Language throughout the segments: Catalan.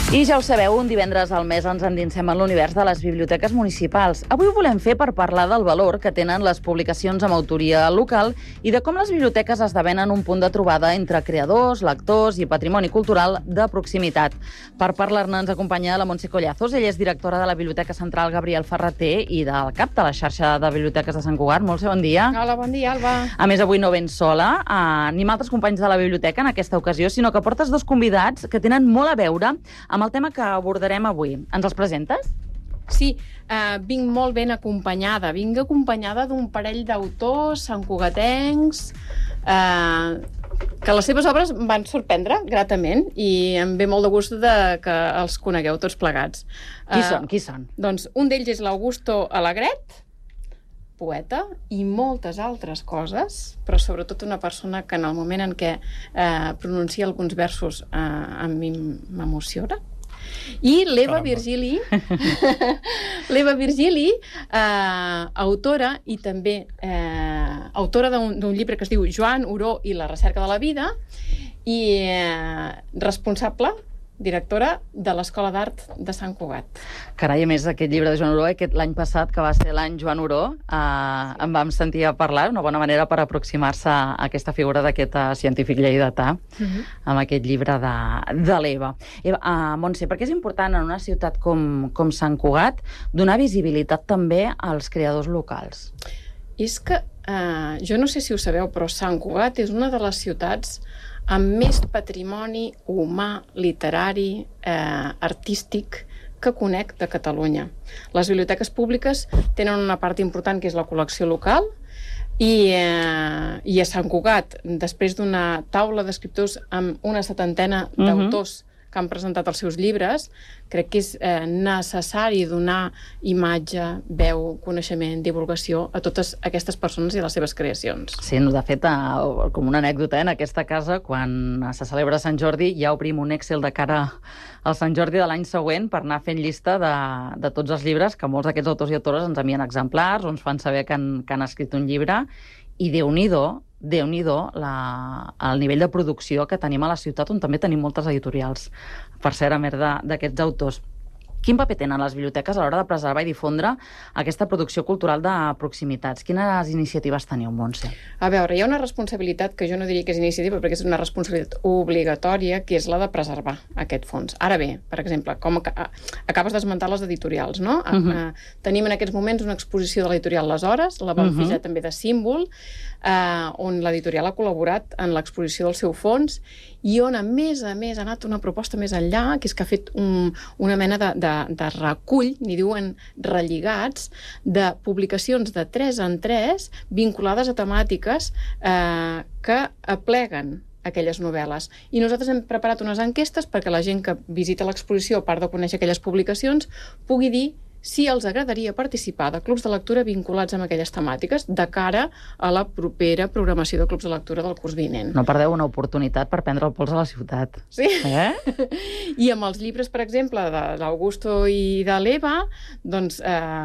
I ja ho sabeu, un divendres al mes ens endinsem en l'univers de les biblioteques municipals. Avui ho volem fer per parlar del valor que tenen les publicacions amb autoria local i de com les biblioteques esdevenen un punt de trobada entre creadors, lectors i patrimoni cultural de proximitat. Per parlar-ne ens acompanya la Montse Collazos. Ella és directora de la Biblioteca Central Gabriel Ferrater i del CAP de la xarxa de biblioteques de Sant Cugat. Montse, bon dia. Hola, bon dia, Alba. A més, avui no vens sola, ni amb altres companys de la biblioteca en aquesta ocasió, sinó que portes dos convidats que tenen molt a veure amb el tema que abordarem avui. Ens els presentes? Sí, vinc molt ben acompanyada. Vinc acompanyada d'un parell d'autors santcugatencs que les seves obres van sorprendre gratament i em ve molt de gust que els conegueu tots plegats. Qui són? Doncs un d'ells és l'Augusto Alegret, poeta i moltes altres coses, però sobretot una persona que en el moment en què pronuncia alguns versos a mi m'emociona. I l'Eva Virgili, autora i també autora d'un llibre que es diu Joan Oró i la recerca de la vida i responsable, directora de l'Escola d'Art de Sant Cugat. Carai, a més, aquest llibre de Joan Oró, l'any passat, que va ser l'any Joan Oró, em vam sentir a parlar, una bona manera per aproximar-se a aquesta figura d'aquest científic lleidatà, amb aquest llibre de l'Eva. Montse, per què és important en una ciutat com Sant Cugat donar visibilitat també als creadors locals? És que, jo no sé si ho sabeu, però Sant Cugat és una de les ciutats amb més patrimoni humà, literari, artístic que conec de Catalunya. Les biblioteques públiques tenen una part important que és la col·lecció local i a Sant Cugat, després d'una taula d'escriptors amb una 70ena d'autors que han presentat els seus llibres, crec que és necessari donar imatge, veu, coneixement, divulgació a totes aquestes persones i les seves creacions. Sí, de fet, com una anècdota, en aquesta casa, quan se celebra Sant Jordi, ja obrim un Excel de cara al Sant Jordi de l'any següent per anar fent llista de tots els llibres, que molts d'aquests autors i autores ens envien exemplars o ens fan saber que han escrit un llibre, i Déu-n'hi-do el nivell de producció que tenim a la ciutat, on també tenim moltes editorials, per ser a més d'aquests autors. Quin paper tenen les biblioteques a l'hora de preservar i difondre aquesta producció cultural de proximitats? Quines iniciatives teniu, Montse? A veure, hi ha una responsabilitat que jo no diria que és iniciativa, perquè és una responsabilitat obligatòria, que és la de preservar aquest fons. Ara bé, per exemple, com acabes d'esmentar les editorials, no? Tenim en aquests moments una exposició de l'editorial Les Hores, la vam fer ja també de símbol, on l'editorial ha col·laborat en l'exposició del seu fons i on, a més, ha anat una proposta més enllà, que és que ha fet una mena de recull, n'hi diuen relligats, de publicacions de 3 en 3 vinculades a temàtiques que apleguen aquelles novel·les. I nosaltres hem preparat unes enquestes perquè la gent que visita l'exposició, a part de conèixer aquelles publicacions, pugui dir si els agradaria participar de clubs de lectura vinculats amb aquelles temàtiques de cara a la propera programació de clubs de lectura del curs vinent. No perdeu una oportunitat per prendre el pols a la ciutat. Sí. I amb els llibres, per exemple, de l'Augusto i de l'Eva, doncs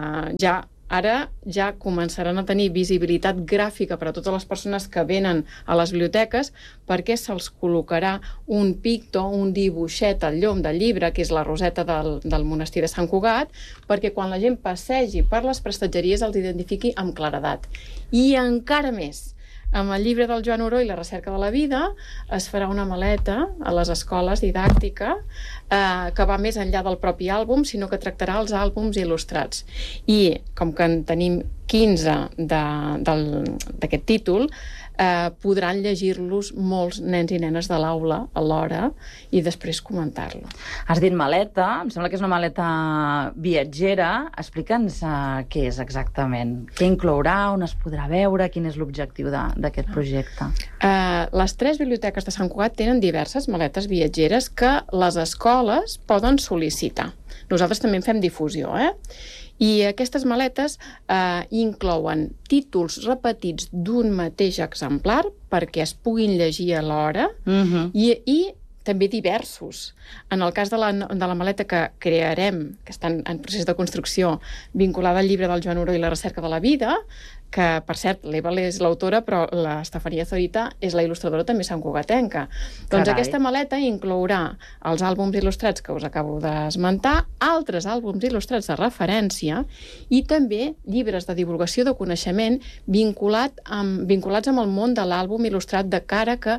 ara ja començaran a tenir visibilitat gràfica per a totes les persones que venen a les biblioteques, perquè se'ls col·locarà un picto, un dibuixet al llom del llibre, que és la roseta del monestir de Sant Cugat, perquè quan la gent passegi per les prestatgeries els identifiqui amb claredat. I encara més, amb el llibre del Joan Oró i la recerca de la vida es farà una maleta a les escoles didàctica que va més enllà del propi àlbum, sinó que tractarà els àlbums il·lustrats. I com que en tenim 15 d'aquest títol, podran llegir-los molts nens i nenes de l'aula alhora i després comentar-lo. Has dit maleta, em sembla que és una maleta viatgera. Explica'ns què és exactament. Què inclourà, on es podrà veure, quin és l'objectiu d'aquest projecte? Les 3 biblioteques de Sant Cugat tenen diverses maletes viatgeres que les escoles poden sol·licitar. Nosaltres també en fem difusió, I aquestes maletes inclouen títols repetits d'un mateix exemplar perquè es puguin llegir alhora i també diversos. En el cas de la maleta que crearem, que està en procés de construcció, vinculada al llibre del Joan Oró i la recerca de la vida, que, per cert, l'Eva és l'autora, però l'Estefania Zorita és la il·lustradora també santcugatenca. Doncs aquesta maleta inclourà els àlbums il·lustrats que us acabo d'esmentar, altres àlbums il·lustrats de referència i també llibres de divulgació de coneixement vinculats amb el món de l'àlbum il·lustrat de cara que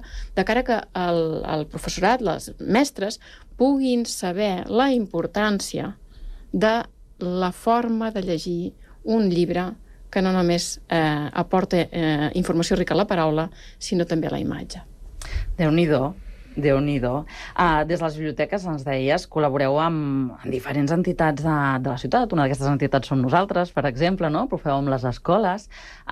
el professorat, les mestres, puguin saber la importància de la forma de llegir un llibre que no només aporta informació rica a la paraula, sinó també a la imatge. Déu-n'hi-do. Déu-n'hi-do. Des de les biblioteques, ens deies, col·laboreu amb diferents entitats de la ciutat. Una d'aquestes entitats som nosaltres, per exemple, no? Però ho feu amb les escoles.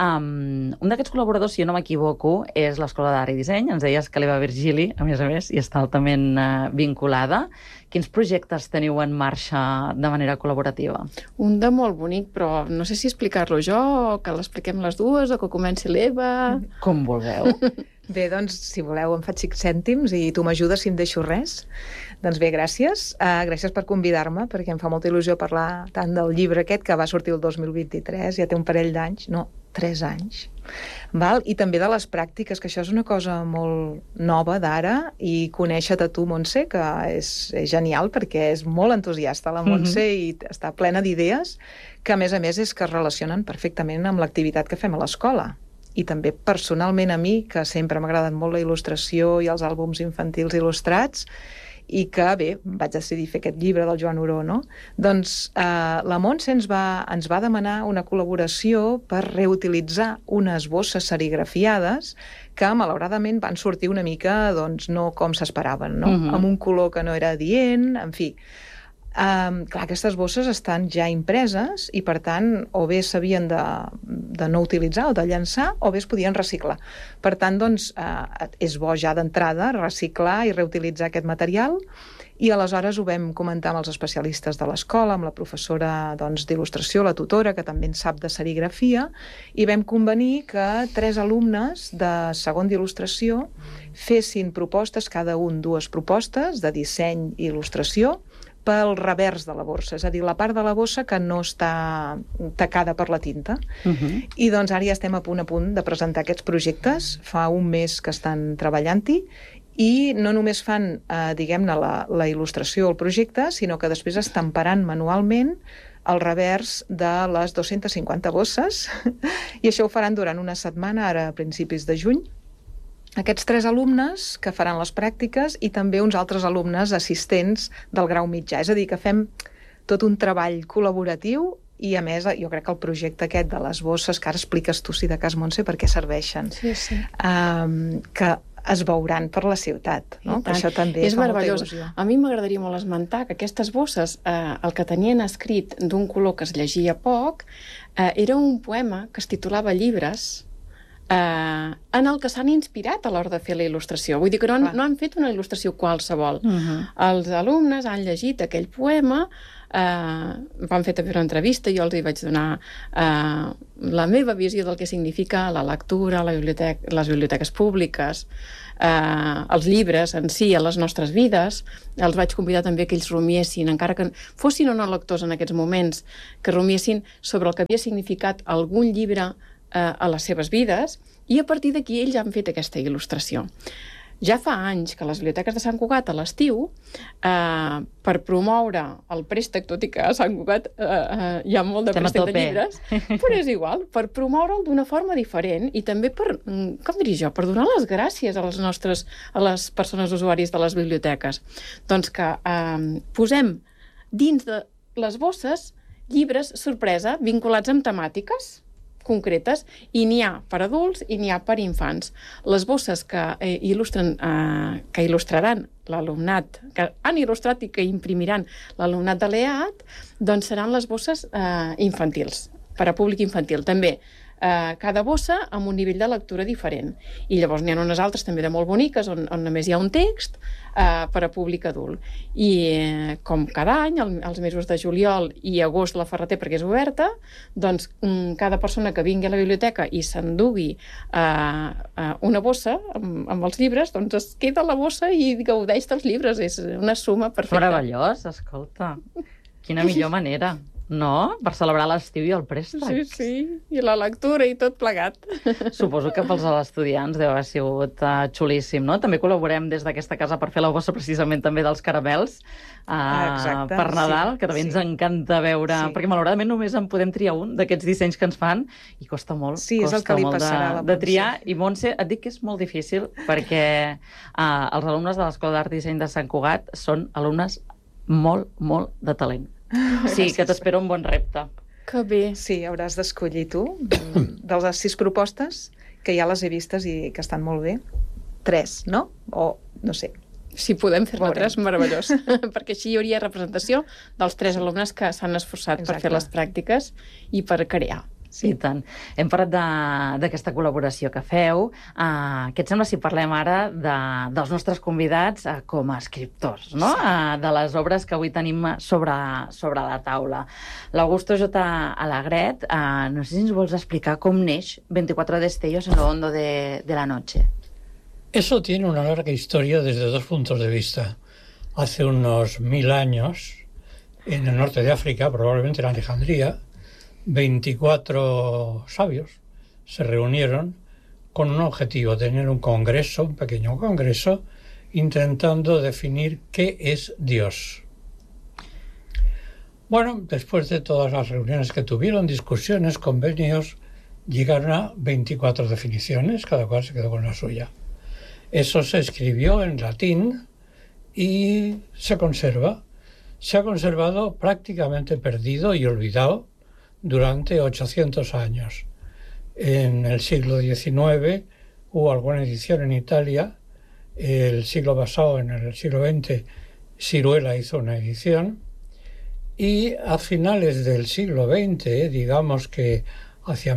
Un d'aquests col·laboradors, si jo no m'equivoco, és l'Escola d'Art i Disseny. Ens deies que l'Eva Virgili, a més, hi està altament vinculada. Quins projectes teniu en marxa de manera col·laborativa? Un de molt bonic, però no sé si explicar-lo jo, o que l'expliquem les dues, o que comenci l'Eva... Com vulgueu. Bé, doncs, si voleu, em faig 5 cèntims i tu m'ajudes si em deixo res. Doncs bé, gràcies. Gràcies per convidar-me, perquè em fa molta il·lusió parlar tant del llibre aquest, que va sortir el 2023, ja té un parell d'anys, no, 3 anys. Val? I també de les pràctiques, que això és una cosa molt nova d'ara, i conèixer-te tu, Montse, que és genial, perquè és molt entusiasta la Montse i està plena d'idees, que a més és que es relacionen perfectament amb l'activitat que fem a l'escola. I també personalment a mi, que sempre m'ha agradat molt la il·lustració i els àlbums infantils il·lustrats, i que, bé, vaig decidir fer aquest llibre del Joan Oró, no? Doncs la Montse ens va demanar una col·laboració per reutilitzar unes bosses serigrafiades que, malauradament, van sortir una mica, doncs, no com s'esperaven, no? Amb un color que no era adient, en fi. Clar, aquestes bosses estan ja impreses i, per tant, o bé s'havien de no utilitzar o de llançar, o bé es podien reciclar. Per tant, doncs, és bo ja d'entrada reciclar i reutilitzar aquest material, i aleshores ho vam comentar amb els especialistes de l'escola, amb la professora d'il·lustració, la tutora, que també en sap de serigrafia, i vam convenir que 3 alumnes de segon d'il·lustració fessin propostes, cada un 2 propostes de disseny i il·lustració, pel revers de la bossa, és a dir, la part de la bossa que no està tacada per la tinta. I doncs ara ja estem a punt de presentar aquests projectes. Fa un mes que estan treballant-hi, i no només fan, diguem-ne, la il·lustració del projecte, sinó que després estamparan manualment el revers de les 250 bosses, i això ho faran durant una setmana, ara a principis de juny. Aquests 3 alumnes que faran les pràctiques i també uns altres alumnes assistents del grau mitjà. És a dir, que fem tot un treball col·laboratiu i, a més, jo crec que el projecte aquest de les bosses, que ara expliques tu, si de cas, Montse, per què serveixen, que es veuran per la ciutat, no? Que això també és meravellós. A mi m'agradaria molt esmentar que aquestes bosses, el que tenien escrit d'un color que es llegia poc, era un poema que es titulava Llibres, en el que s'han inspirat a l'hora de fer la il·lustració. Vull dir que no han fet una il·lustració qualsevol. Els alumnes han llegit aquell poema, van fer també una entrevista, jo els hi vaig donar la meva visió del que significa la lectura, les biblioteques públiques, els llibres en si, a les nostres vides. Els vaig convidar també que ells rumiessin, encara que fossin o no lectors en aquests moments, que rumiessin sobre el que havia significat algun llibre a les seves vides, i a partir d'aquí ells han fet aquesta il·lustració. Ja fa anys que les biblioteques de Sant Cugat a l'estiu, per promoure el préstec, tot i que a Sant Cugat hi ha molt de préstec de llibres, però és igual, per promoure'l d'una forma diferent i també per, com diria jo, per donar les gràcies a les persones usuaris de les biblioteques. Doncs que posem dins de les bosses llibres sorpresa vinculats amb temàtiques concretes, i n'hi ha per adults i n'hi ha per infants. Les bosses que il·lustraran l'alumnat, que han il·lustrat i que imprimiran l'alumnat de l'EAT, doncs seran les bosses infantils, per a públic infantil. També cada bossa amb un nivell de lectura diferent. I llavors n'hi ha unes altres també de molt boniques, on només hi ha un text per a públic adult. I com cada any, als mesos de juliol i agost la Ferreter, perquè és oberta, doncs cada persona que vingui a la biblioteca i s'endugui una bossa amb els llibres, doncs es queda la bossa i gaudeix dels llibres. És una suma perfecta. Meravellós, escolta. Quina millor manera, no? Per celebrar l'estiu i el préstec. Sí, sí, i la lectura i tot plegat. Suposo que pels estudiants deu haver sigut xulíssim, no? També col·laborem des d'aquesta casa per fer la bossa precisament també dels caramels per Nadal, que també ens encanta veure, perquè malauradament només en podem triar un d'aquests dissenys que ens fan i costa molt, és el que li passarà a la de triar. I Montse, et dic que és molt difícil perquè els alumnes de l'Escola d'Art i Disseny de Sant Cugat són alumnes molt, molt de talent. Sí, que t'espero un bon repte. Que bé. Sí, hauràs d'escollir tu, de les 6 propostes, que ja les he vistes i que estan molt bé. 3, no? O, no sé. Si podem fer-ne 3, meravellós. Perquè així hi hauria representació dels 3 alumnes que s'han esforçat per fer les pràctiques i per crear. Sí, i tant. Hem parlat d'aquesta col·laboració que feu. Què et sembla si parlem ara dels nostres convidats com a escriptors, no? De les obres que avui tenim sobre la taula. l'Augusto J. Alegret, no sé si ens vols explicar com neix 24 destellos en lo hondo de la noche. Eso tiene una larga historia desde 2 puntos de vista. Hace unos 1000 años, en el norte de África, probablemente en Alejandría, 24 sabios se reunieron con un objetivo, tener un congreso, un pequeño congreso, intentando definir qué es Dios. Bueno, después de todas las reuniones que tuvieron, discusiones, convenios, llegaron a 24 definiciones, cada cual se quedó con la suya. Eso se escribió en latín y se conserva. Se ha conservado prácticamente perdido y olvidado durante 800 años. En el siglo XIX hubo alguna edición en Italia, el siglo pasado, en el siglo XX, Siruela hizo una edición, y a finales del siglo XX, digamos que hacia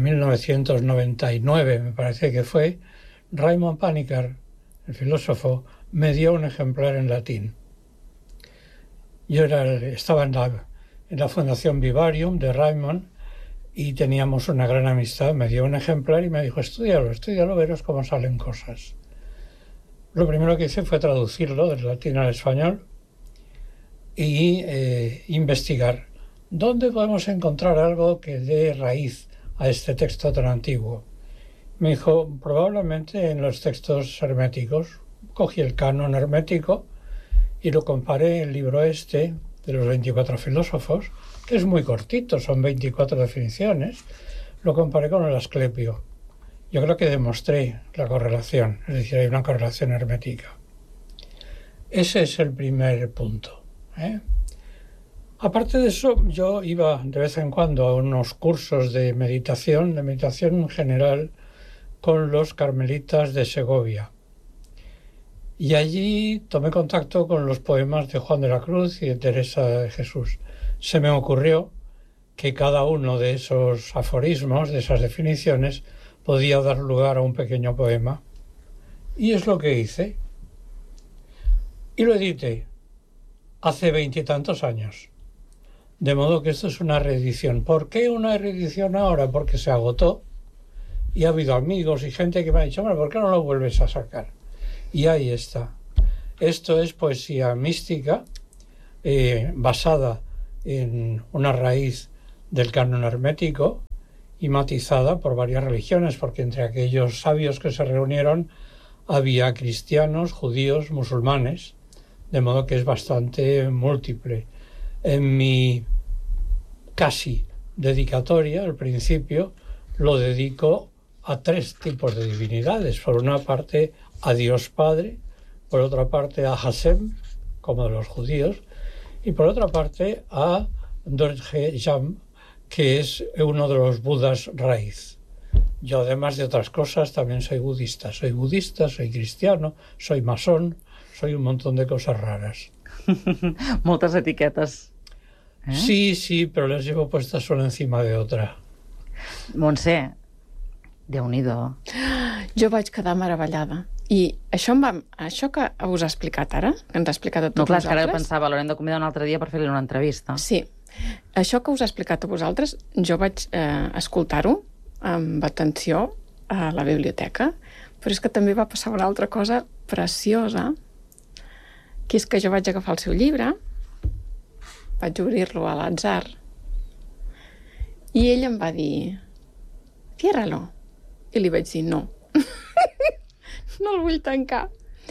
1999, me parece que fue, Raymond Panikkar, el filósofo, me dio un ejemplar en latín. Yo estaba en la Fundación Vivarium de Raymond y teníamos una gran amistad. Me dio un ejemplar y me dijo, estúdialo, verás cómo salen cosas. Lo primero que hice fue traducirlo del latín al español y investigar dónde podemos encontrar algo que dé raíz a este texto tan antiguo. Me dijo, probablemente en los textos herméticos. Cogí el canon hermético y lo comparé, el libro de los 24 filósofos, que es muy cortito, son 24 definiciones, lo comparé con el Asclepio. Yo creo que demostré la correlación, es decir, hay una correlación hermética. Ese es el primer punto. Aparte de eso, yo iba de vez en cuando a unos cursos de meditación en general, con los carmelitas de Segovia. Y allí tomé contacto con los poemas de Juan de la Cruz y de Teresa de Jesús. Se me ocurrió que cada uno de esos aforismos, de esas definiciones, podía dar lugar a un pequeño poema. Y es lo que hice. Y lo edité hace 20 y tantos años. De modo que esto es una reedición. ¿Por qué una reedición ahora? Porque se agotó y ha habido amigos y gente que me ha dicho, bueno, ¿por qué no lo vuelves a sacar? Y ahí está. Esto es poesía mística basada en una raíz del canon hermético y matizada por varias religiones, porque entre aquellos sabios que se reunieron había cristianos, judíos, musulmanes, de modo que es bastante múltiple. En mi casi dedicatoria, al principio, lo dedico a 3 tipos de divinidades. Por una parte, a Dios Padre, por otra parte a Hashem, como de los judíos, y por otra parte a Dorje Jam, que es uno de los Budas raíz. Yo, además de otras cosas, también soy budista, soy cristiano, soy masón, soy un montón de cosas raras. Moltes etiquetes. Sí, pero las llevo puestas una encima de otra. Montse, Déu-n'hi-do. Jo vaig quedar meravellada. I això que us ha explicat ara, que ens ha explicat a tots No, clar, és que ara jo vosaltres... pensava, l'haurem de convidar un altre dia per fer-li una entrevista. Sí. Això que us ha explicat a vosaltres, jo vaig escoltar-ho amb atenció a la biblioteca, però és que també va passar una altra cosa preciosa, que és que jo vaig agafar el seu llibre, vaig obrir-lo a l'atzar, i ell em va dir, ciérralo. I li vaig dir, no. No el vull tancar.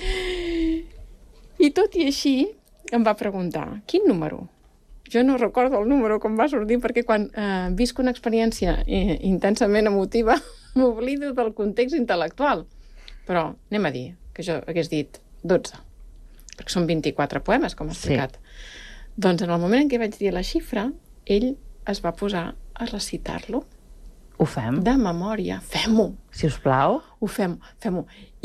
I tot i així em va preguntar, quin número? Jo no recordo el número com va sortir, perquè quan visc una experiència intensament emotiva m'oblido del context intel·lectual. Però anem a dir que jo hagués dit 12, perquè són 24 poemes, com ha explicat. Sí. Doncs en el moment en què vaig dir la xifra, ell es va posar a recitar-lo. Ho fem? De memòria. Fem-ho. Si us plau. Ho fem-ho.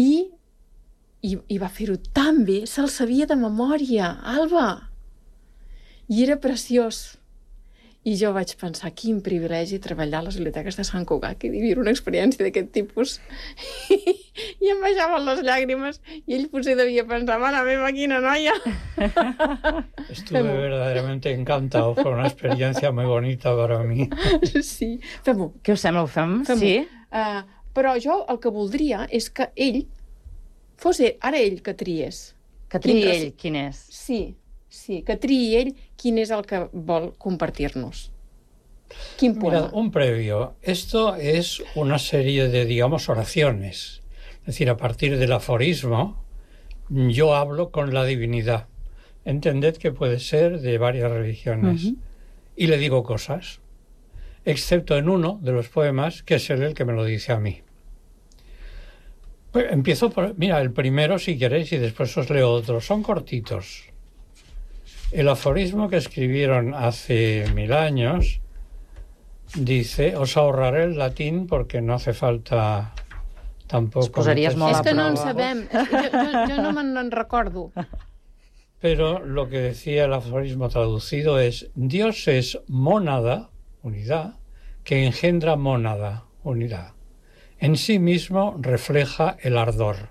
I va fer-ho tan bé, se'l sabia de memòria, Alba. I era preciós. I jo vaig pensar, quin privilegi treballar a les biblioteques de Sant Cugat i vivir una experiència d'aquest tipus. I em baixaven les llàgrimes i ell potser devia pensar, mare meva, quina noia. Estuve verdaderamente encantado, fue una experiencia muy bonita para mí. Sí, fem-ho. Què us sembla, ho fem? Sí? Però jo el que voldria és que ell fos ara ell que triés. Que triï ell quin és. Sí, que triï ell quin és el que vol compartir-nos. Quin poema? Mira, un previo. Esto es una serie de, digamos, oraciones. Es decir, a partir del aforismo, yo hablo con la divinidad. Entended que puede ser de varias religiones. Y le digo cosas, excepto en uno de los poemas, que es el que me lo dice a mí. Pues empiezo por, mira, el primero si queréis y después os leo otros. Son cortitos. El aforismo que escribieron hace 1000 años dice, os ahorraré el latín porque no hace falta tampoco... Posaries molt és a que no en prova. sabem, jo no me'n recordo. Pero lo que decía el aforismo traducido es, Dios es mónada, unidad, que engendra mónada, unidad. En sí mismo refleja el ardor.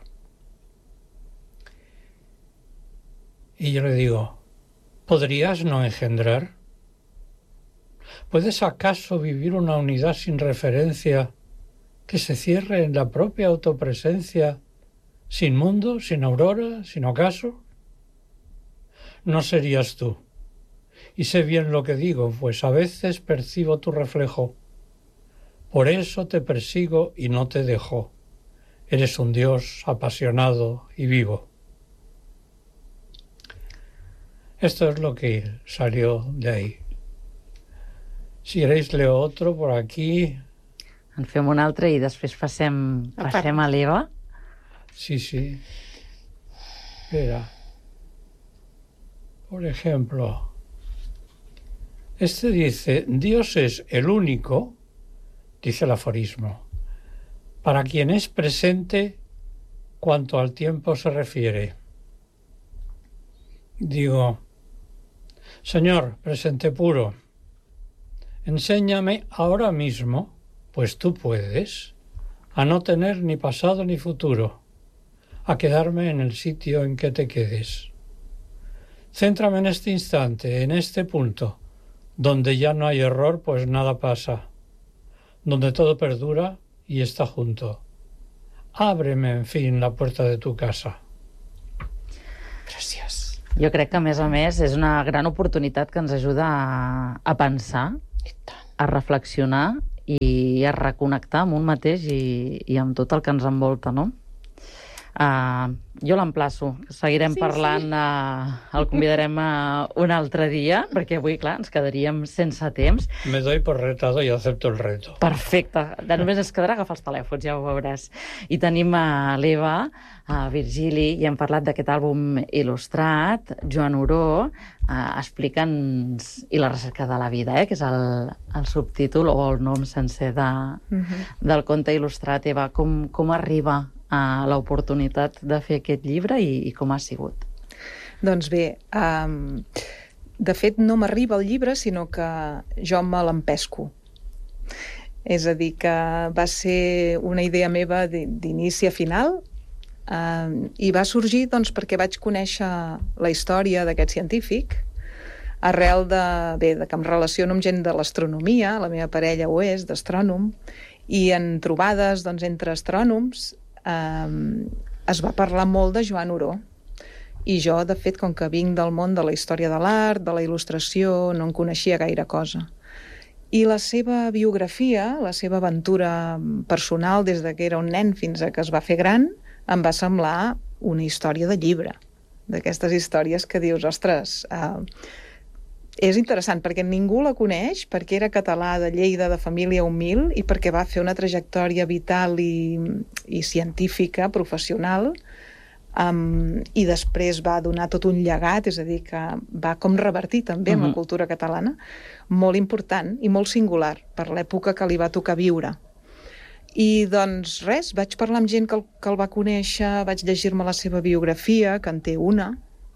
Y yo le digo, ¿podrías no engendrar? ¿Puedes acaso vivir una unidad sin referencia que se cierre en la propia autopresencia, sin mundo, sin aurora, sin ocaso? No serías tú. Y sé bien lo que digo, pues a veces percibo tu reflejo. Por eso te persigo y no te dejo. Eres un Dios apasionado y vivo. Esto es lo que salió de ahí. Si queréis leo otro por aquí. En fem un altre i després passem a l'Eva. Sí. Espera. Por ejemplo, este dice, Dios es el único, dice el aforismo, para quien es presente cuanto al tiempo se refiere. Digo, Señor, presente puro, enséñame ahora mismo, pues tú puedes, a no tener ni pasado ni futuro, a quedarme en el sitio en que te quedes. Céntrame en este instante, en este punto, donde ya no hay error, pues nada pasa, donde todo perdura y está junto. Ábreme, en fin, la puerta de tu casa. Preciós. Jo crec que, a més, és una gran oportunitat que ens ajuda a pensar, a reflexionar i a reconnectar amb un mateix i amb tot el que ens envolta, no? Jo l'emplaço. Seguirem parlant, el convidarem un altre dia, perquè avui, clar, ens quedaríem sense temps. Me doy por retado y acepto el reto. Perfecte. Només ens quedarà agafar els telèfons, ja ho veuràs. I tenim l'Eva, Virgili, i hem parlat d'aquest àlbum il·lustrat, Joan Oró, explica'ns I la recerca de la vida, que és el subtítol o el nom sencer del conte il·lustrat. Eva, com arriba a l'oportunitat de fer aquest llibre i com ha sigut? Doncs bé, de fet no m'arriba el llibre, sinó que jo me l'empesco. És a dir, que va ser una idea meva d'inici a final, i va sorgir doncs, perquè vaig conèixer la història d'aquest científic arrel de que em relaciono amb gent de l'astronomia, la meva parella ho és, d'astrònom, i en trobades doncs, entre astrònoms es va parlar molt de Joan Oró. I jo, de fet, com que vinc del món de la història de l'art, de la il·lustració, no en coneixia gaire cosa. I la seva biografia, la seva aventura personal des de que era un nen fins a que es va fer gran, em va semblar una història de llibre, d'aquestes històries que dius, ostres, és interessant perquè ningú la coneix, perquè era català de Lleida, de família humil, i perquè va fer una trajectòria vital i científica, professional, i després va donar tot un llegat, és a dir, que va com revertir també en la cultura catalana, molt important i molt singular per l'època que li va tocar viure. I doncs res, vaig parlar amb gent que el va conèixer, vaig llegir-me la seva biografia, que en té una.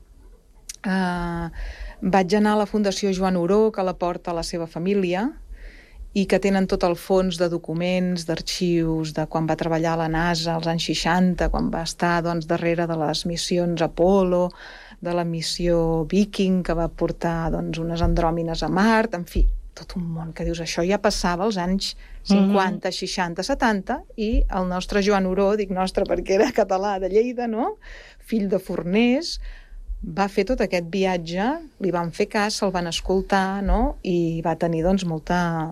Vaig anar a la Fundació Joan Oró, que la porta la seva família, i que tenen tot el fons de documents, d'arxius, de quan va treballar a la NASA als anys 60, quan va estar doncs, darrere de les missions Apollo, de la missió Viking, que va portar doncs, unes andròmines a Mart, en fi, tot un món que dius, això ja passava als anys 50, 60, 70, i el nostre Joan Oró, dic nostre perquè era català de Lleida, no? Fill de forners, va fer tot aquest viatge, li van fer cas, se'l van escoltar, no? I va tenir doncs, molt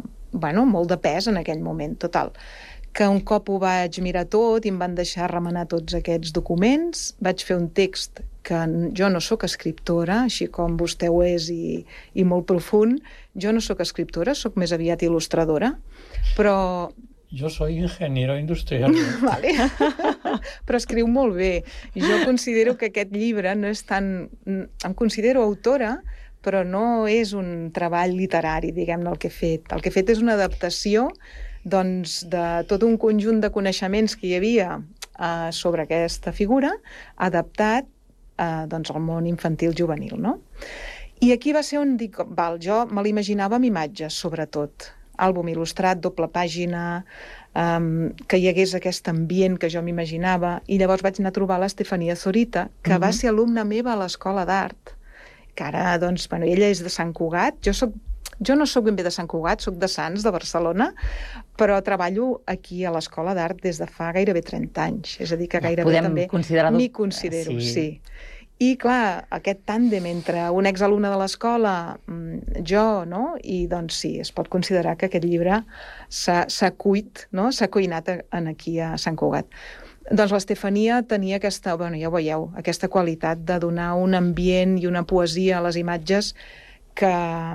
de pes en aquell moment, total. Que un cop ho vaig mirar tot i em van deixar remenar tots aquests documents, vaig fer un text que jo no sóc escriptora, així com vostè ho és i molt profund. Jo no sóc escriptora, sóc més aviat il·lustradora, però... Jo soy ingeniero industrial. Vale. Però escriu molt bé. Jo considero que aquest llibre no és tan... Em considero autora, però no és un treball literari, diguem-ne, el que he fet. El que he fet és una adaptació doncs, de tot un conjunt de coneixements que hi havia sobre aquesta figura, adaptat doncs, al món infantil-juvenil, no? I aquí va ser on dic, jo me l'imaginava amb imatges, sobretot. Àlbum il·lustrat, doble pàgina, que hi hagués aquest ambient que jo m'imaginava, i llavors vaig anar a trobar l'Estefania Zorita, que va ser alumna meva a l'Escola d'Art, que ara, doncs, ella és de Sant Cugat, jo no soc ben bé de Sant Cugat, soc de Sants, de Barcelona, però treballo aquí a l'Escola d'Art des de fa gairebé 30 anys, és a dir, que gairebé també m'hi considero, sí. I, clar, aquest tàndem entre un exalumne de l'escola, jo, no? I, doncs, sí, es pot considerar que aquest llibre s'ha cuinat aquí a Sant Cugat. Doncs l'Estefania tenia aquesta, ja ho veieu, aquesta qualitat de donar un ambient i una poesia a les imatges que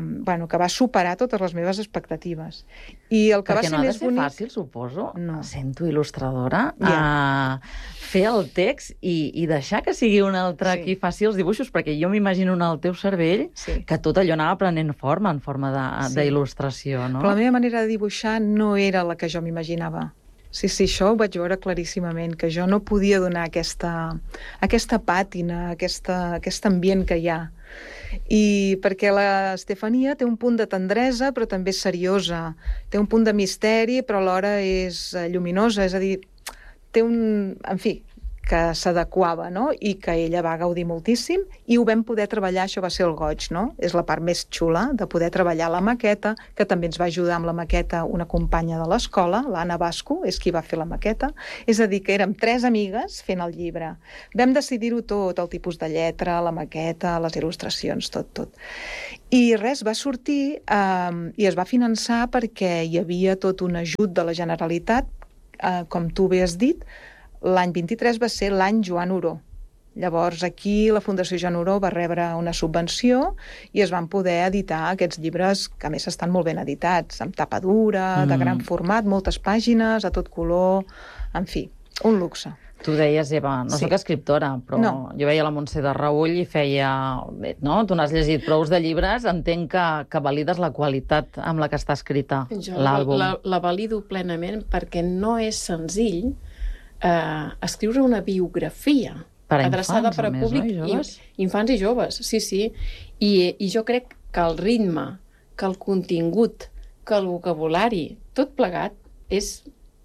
va superar totes les meves expectatives. I el que perquè va ser no ha de més ser bonic... fàcil, suposo, no. Sento il·lustradora, fer el text i deixar que sigui un altre qui faci els dibuixos, perquè jo m'imagino en el teu cervell que tot allò anava prenent forma en forma d'il·lustració, no? Però la meva manera de dibuixar no era la que jo m'imaginava. Sí, això ho vaig veure claríssimament, que jo no podia donar aquesta pàtina, aquest ambient que hi ha. I perquè l'Estefania té un punt de tendresa, però també és seriosa. Té un punt de misteri, però alhora és lluminosa, és a dir, té en fi, que s'adequava, no? I que ella va gaudir moltíssim, i ho vam poder treballar, això va ser el goig, no? És la part més xula de poder treballar la maqueta, que també ens va ajudar amb la maqueta una companya de l'escola, l'Anna Basco, és qui va fer la maqueta, és a dir, que érem 3 amigues fent el llibre. Vam decidir-ho tot, el tipus de lletra, la maqueta, les il·lustracions, tot. I res, va sortir i es va finançar perquè hi havia tot un ajut de la Generalitat, com tu bé has dit. L'any 23 va ser l'any Joan Oró. Llavors aquí la Fundació Joan Oró va rebre una subvenció i es van poder editar aquests llibres que a més estan molt ben editats, amb tapa dura, de gran format, moltes pàgines, a tot color, en fi, un luxe. Tu deies, Eva, no soc escriptora, però jo veia la Montse de Raull i feia... No? Tu n'has llegit prous de llibres, entenc que valides la qualitat amb la que està escrita l'àlbum. La valido plenament perquè no és senzill escriure una biografia adreçada per a públic, infants i joves, sí. I jo crec que el ritme, que el contingut, que el vocabulari, tot plegat, és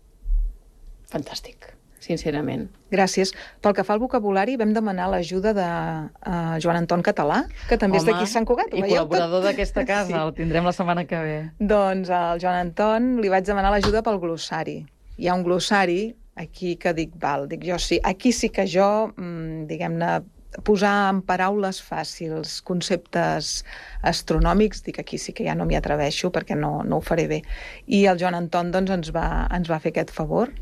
fantàstic, sincerament. Gràcies. Pel que fa al vocabulari, vam demanar l'ajuda de Joan Anton Català, que també és d'aquí a Sant Cugat. I col·laborador d'aquesta casa, sí. El tindrem la setmana que ve. Doncs al Joan Anton li vaig demanar l'ajuda pel glossari. Hi ha un glossari aquí que dic jo sí, aquí sí que jo, diguem-ne, posar en paraules fàcils conceptes astronòmics, dic aquí sí que ja no m'hi atreveixo perquè no ho faré bé. I el Joan Anton doncs, ens va fer aquest favor.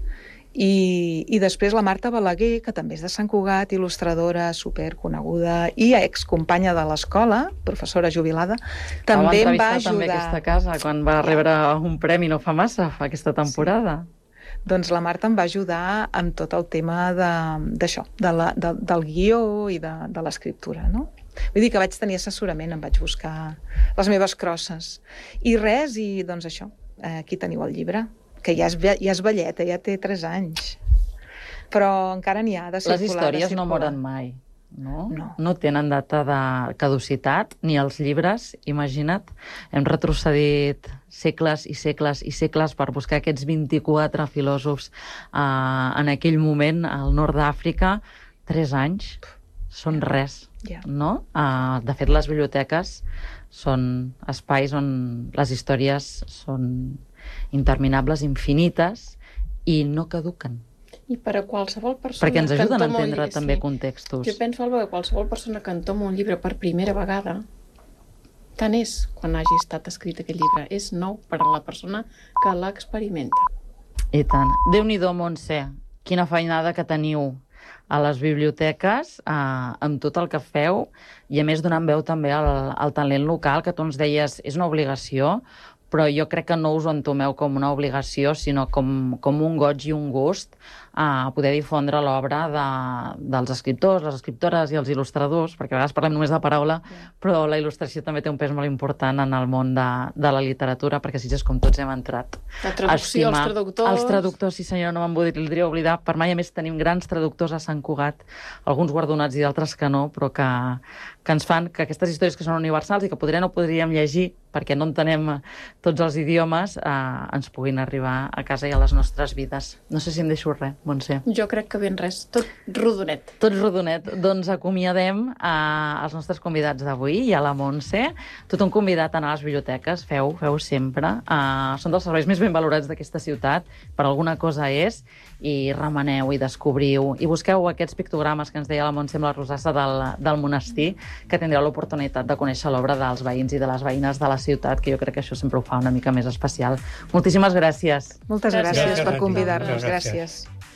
I després la Marta Balaguer, que també és de Sant Cugat, il·lustradora superconeguda i excompanya de l'escola, professora jubilada, també em va ajudar. També aquesta casa, quan va rebre un premi no fa massa, aquesta temporada. Sí. Doncs la Marta em va ajudar amb tot el tema d'això, del guió i de l'escriptura, no? Vull dir que vaig tenir assessorament, em vaig buscar les meves crosses. I res, i doncs això, aquí teniu el llibre, que ja és velleta, ja té 3 anys. Però encara n'hi ha de circular. Les històries no moren mai, no? No tenen data de caducitat, ni els llibres, imagina't. Hem retrocedit segles i segles i segles per buscar aquests 24 filòsofs en aquell moment al nord d'Àfrica. 3 anys són res, no? De fet, les biblioteques són espais on les històries són interminables, infinites, i no caduquen. I per a qualsevol persona... Perquè ens ajuden a entendre també contextos. Jo penso, Alba, que qualsevol persona que entoma un llibre per primera vegada, tant és quan hagi estat escrit aquest llibre. És nou per a la persona que l'experimenta. I tant. Déu-n'hi-do, Montse, quina feinada que teniu a les biblioteques, amb tot el que feu, i a més donant veu també al talent local, que tu ens deies és una obligació, però jo crec que no us ho entomeu com una obligació, sinó com un goig i un gust a poder difondre l'obra dels escriptors, les escriptores i els il·lustradors, perquè a vegades parlem només de paraula, però la il·lustració també té un pes molt important en el món de la literatura, perquè si és com tots hem entrat. La traducció, els traductors... Els traductors, sí senyor, no me'n voldria oblidar. Per mai, a més, tenim grans traductors a Sant Cugat, alguns guardonats i d'altres que no, però que ens fan que aquestes històries que són universals i que potser no podríem llegir perquè no entenem tots els idiomes, ens puguin arribar a casa i a les nostres vides. No sé si em deixo res, Montse. Jo crec que ben res, tot rodonet. Tot rodonet. Doncs acomiadem els nostres convidats d'avui i a la Montse. Tothom convidat a anar a les biblioteques, feu sempre. Són dels serveis més ben valorats d'aquesta ciutat, per alguna cosa és, i remeneu i descobriu i busqueu aquests pictogrames que ens deia la Montse amb la rosassa del monestir, que tindreu l'oportunitat de conèixer l'obra dels veïns i de les veïnes de la ciutat, que jo crec que això sempre ho fa una mica més especial. Moltíssimes gràcies. Moltes gràcies per convidar-nos. Gràcies.